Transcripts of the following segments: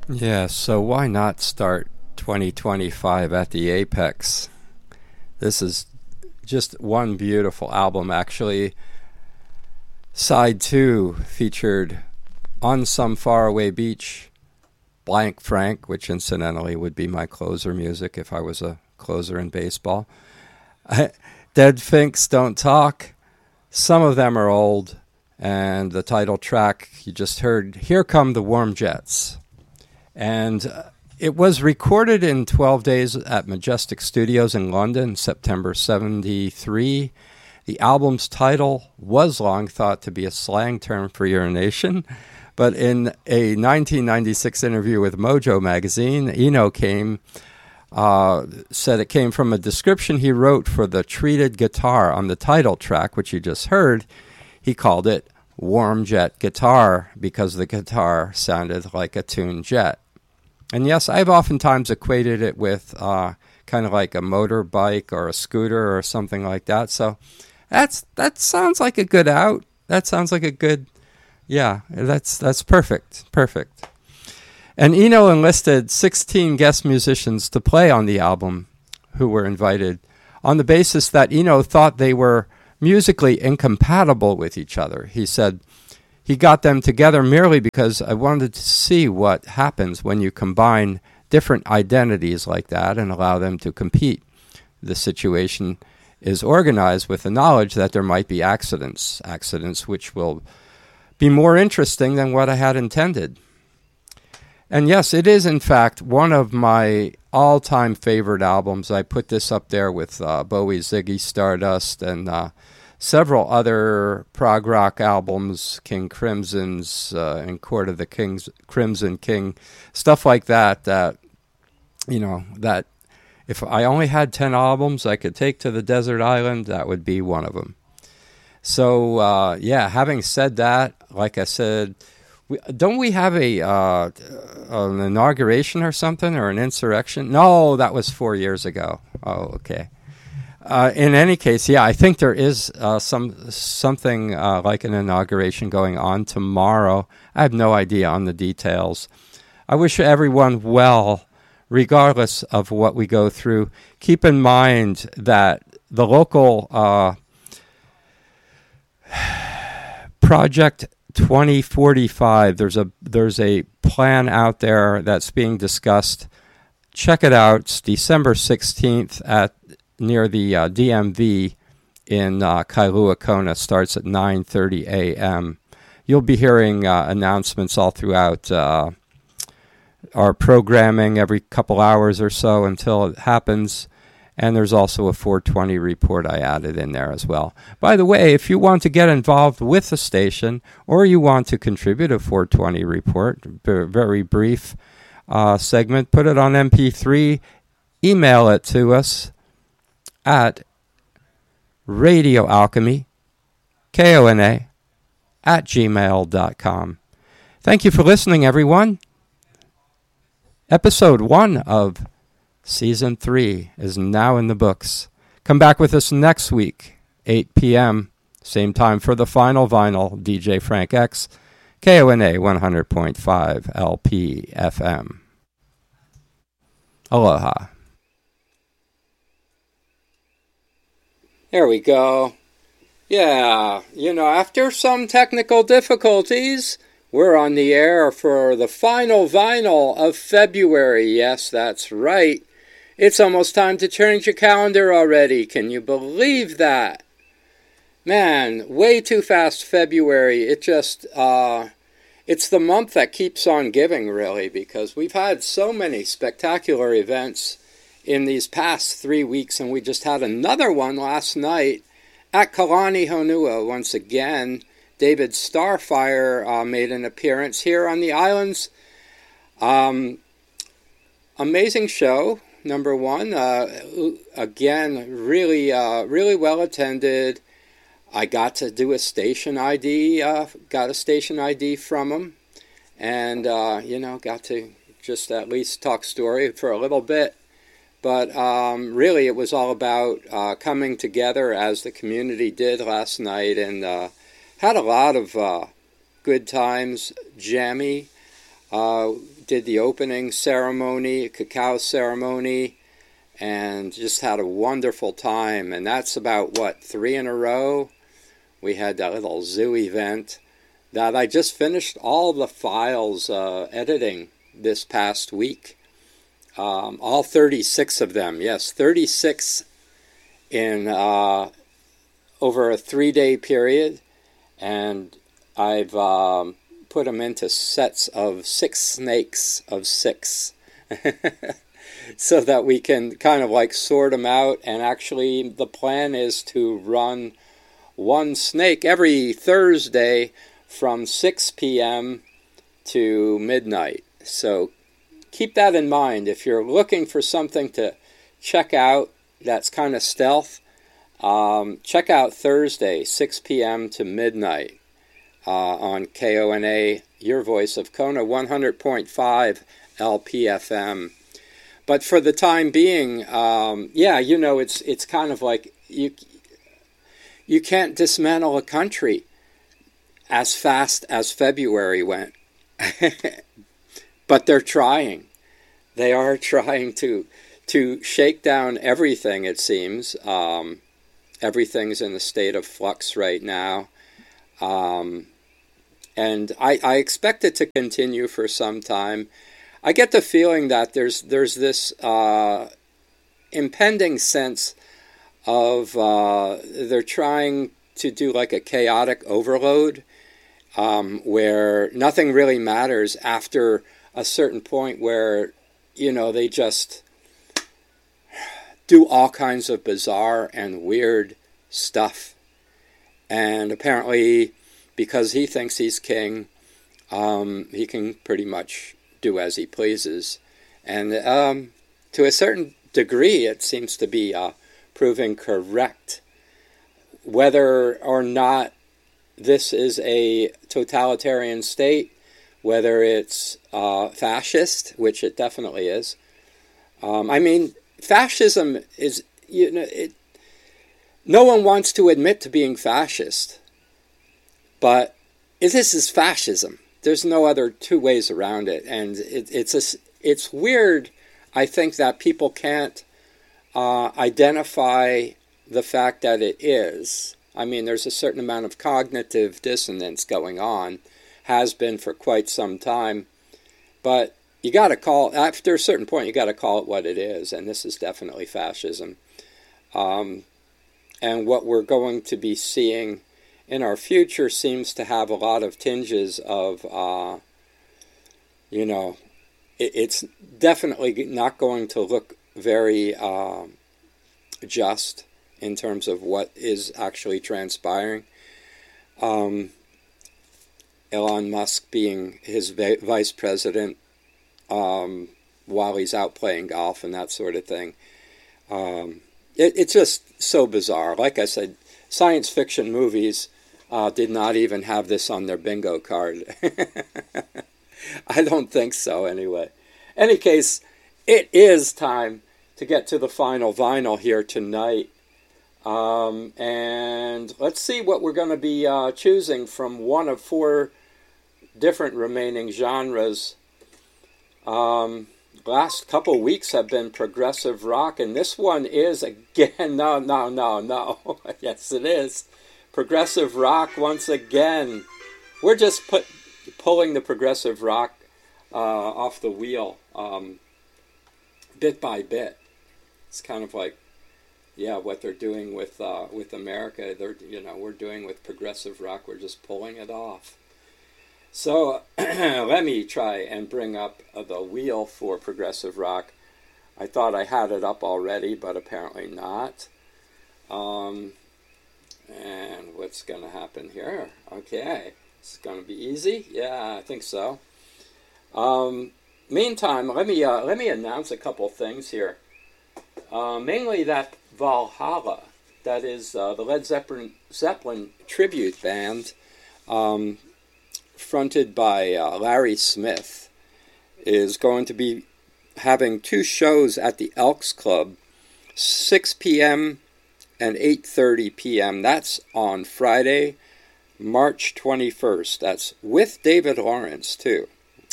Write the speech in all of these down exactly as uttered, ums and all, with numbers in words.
Yeah, so why not start twenty twenty-five at the apex? This is just one beautiful album. Actually, side two featured On Some Faraway Beach, Blank Frank, which incidentally would be my closer music if I was a closer in baseball. Dead Finks Don't Talk. Some of them are old. And the title track you just heard, Here Come the Warm Jets. And uh, it was recorded in twelve days at Majestic Studios in London, September seventy-three. The album's title was long thought to be a slang term for urination, but in a nineteen ninety-six interview with Mojo magazine, Eno came, uh, said it came from a description he wrote for the treated guitar on the title track, which you just heard. He called it Warm Jet Guitar because the guitar sounded like a tuned jet. And yes, I've oftentimes equated it with uh, kind of like a motorbike or a scooter or something like that. So that's that sounds like a good out. That sounds like a good, yeah, that's that's perfect, perfect. And Eno enlisted sixteen guest musicians to play on the album who were invited on the basis that Eno thought they were musically incompatible with each other. He said, he got them together merely because I wanted to see what happens when you combine different identities like that and allow them to compete. The situation is organized with the knowledge that there might be accidents, accidents which will be more interesting than what I had intended. And yes, it is in fact one of my all-time favorite albums. I put this up there with uh, Bowie's Ziggy Stardust and uh, several other prog rock albums, King Crimson's uh, and Court of the King's Crimson King, stuff like that, that, you know, that if I only had ten albums I could take to the desert island, that would be one of them. So, uh, yeah, having said that, like I said, we, don't we have a uh, an inauguration or something, or an insurrection? No, that was four years ago. Oh, okay. Uh, in any case, yeah, I think there is uh, some something uh, like an inauguration going on tomorrow. I have no idea on the details. I wish everyone well, regardless of what we go through. Keep in mind that the local uh, Project twenty forty-five, there's a there's a plan out there that's being discussed. Check it out. It's December sixteenth at near the uh, D M V in uh, Kailua Kona. Starts at nine thirty a.m. You'll be hearing uh, announcements all throughout uh, our programming every couple hours or so until it happens. And there's also a four twenty report I added in there as well. By the way, if you want to get involved with the station or you want to contribute a four twenty report, very brief uh, segment, put it on M P three, email it to us at Radio Alchemy, K O N A, at gmail dot com. Thank you for listening, everyone. Episode one of Season three is now in the books. Come back with us next week, eight p.m., same time for the final vinyl, D J Frank X, K O N A one hundred point five L P F M. Aloha. There we go. Yeah, you know, after some technical difficulties, we're on the air for the final vinyl of February. Yes, that's right. It's almost time to change your calendar already. Can you believe that? Man, way too fast February. It just, uh, it's the month that keeps on giving, really, because we've had so many spectacular events in these past three weeks, and we just had another one last night at Kalani Honua. Once again, David Starfire uh, made an appearance here on the islands. Um, amazing show, number one. Uh, again, really, uh, really well attended. I got to do a station I D, uh, got a station I D from him, and, uh, you know, got to just at least talk story for a little bit. But um, really, it was all about uh, coming together as the community did last night, and uh, had a lot of uh, good times, jammy. Uh, did the opening ceremony, cacao ceremony, and just had a wonderful time. And that's about, what, three in a row? We had that little zoo event that I just finished all the files uh, editing this past week. Um, all thirty-six of them, yes, thirty-six in uh, over a three-day period. And I've um, put them into sets of six snakes of six. So that we can kind of like sort them out. And actually the plan is to run one snake every Thursday from six p.m. to midnight. So keep that in mind. If you're looking for something to check out that's kind of stealth, um, check out Thursday, six p.m. to midnight uh, on K O N A, your voice of Kona, one hundred point five L P F M. But for the time being, um, yeah, you know, it's it's kind of like you you can't dismantle a country as fast as February went. But they're trying. They are trying to to shake down everything, it seems. Um, everything's in a state of flux right now. Um, and I, I expect it to continue for some time. I get the feeling that there's there's this uh, impending sense of uh, they're trying to do like a chaotic overload um, where nothing really matters after a certain point where, you know, they just do all kinds of bizarre and weird stuff. And apparently, because he thinks he's king, um, he can pretty much do as he pleases. And um, to a certain degree, it seems to be uh, proving correct. Whether or not this is a totalitarian state, whether it's uh, fascist, which it definitely is. Um, I mean, fascism is, you know, it, no one wants to admit to being fascist, but this is fascism. There's no other two ways around it, and it, it's a, it's weird. I think that people can't uh, identify the fact that it is. I mean, there's a certain amount of cognitive dissonance going on, has been for quite some time, but you got to call, after a certain point, you got to call it what it is, and this is definitely fascism. Um, and what we're going to be seeing in our future seems to have a lot of tinges of, uh, you know, it, it's definitely not going to look very uh, just in terms of what is actually transpiring. Um, Elon Musk being his va- vice president um, while he's out playing golf and that sort of thing. Um, it, it's just so bizarre. Like I said, science fiction movies uh, did not even have this on their bingo card. I don't think so, anyway. Any case, it is time to get to the final vinyl here tonight. Um, and let's see what we're going to be uh, choosing from one of four different remaining genres. Um, last couple weeks have been progressive rock, and this one is, again, no, no, no, no. Yes, it is. Progressive rock once again. We're just put, pulling the progressive rock uh, off the wheel um, bit by bit. It's kind of like, yeah, what they're doing with uh, with America, they're you know we're doing with progressive rock. We're just pulling it off. So let me try and bring up uh, the wheel for progressive rock. I thought I had it up already, but apparently not. Um, and what's going to happen here? Okay, it's going to be easy. Yeah, I think so. Um, meantime, let me uh, let me announce a couple things here. Uh, mainly that Valhalla, that is uh, the Led Zeppelin, Zeppelin tribute band, um, fronted by uh, Larry Smith, is going to be having two shows at the Elks Club, six p.m. and eight thirty p.m. That's on Friday, March twenty-first. That's with David Lawrence, too.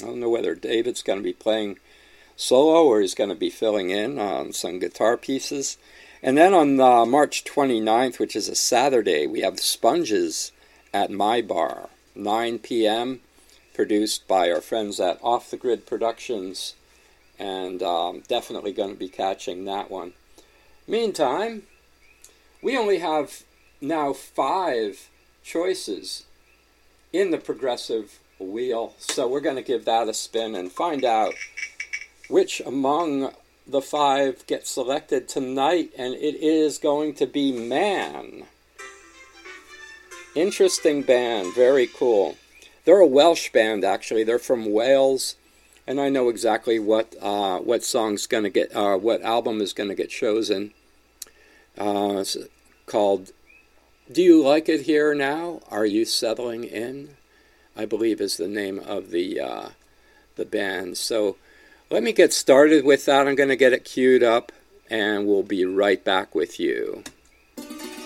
I don't know whether David's going to be playing solo or he's going to be filling in on some guitar pieces. And then on uh, March twenty-ninth, which is a Saturday, we have Sponges at My Bar, nine p.m., produced by our friends at Off the Grid Productions, and um, definitely going to be catching that one. Meantime, we only have now five choices in the progressive wheel, so we're going to give that a spin and find out which among the five get selected tonight, and it is going to be Man. Interesting band, very cool. They're a Welsh band, actually. They're from Wales, and I know exactly what uh, what song's going to get, uh, what album is going to get chosen. Uh, it's called "Do You Like It Here Now? Are You Settling In?" I believe is the name of the uh, the band. So let me get started with that. I'm going to get it queued up, and we'll be right back with you.